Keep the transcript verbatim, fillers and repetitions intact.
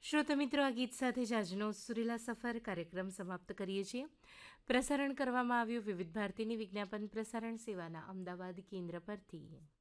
શ્રોતા મિત્રો, આ ગીત સાથે જ આજનો સુરીલા સફર કાર્યક્રમ સમાપ્ત કરીએ છીએ. પ્રસારણ કરવામાં આવ્યું વિવિધ ભારતીની વિજ્ઞાપન પ્રસારણ સેવાના અમદાવાદ કેન્દ્ર પરથી.